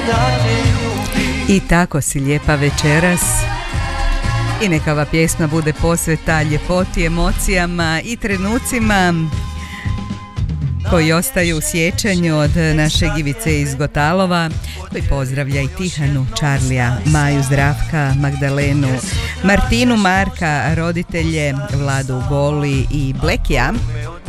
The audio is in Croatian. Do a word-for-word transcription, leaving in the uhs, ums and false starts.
I tako si lijepa večeras. I neka ova pjesma bude posveta ljepoti, emocijama i trenucima koji ostaju u sjećanju od našeg Ivice iz Gotalova, koji pozdravlja i Tihanu, Čarlija, Maju, Zdravka, Magdalenu, Martinu, Marka, roditelje, Vladu Goli i Blekija.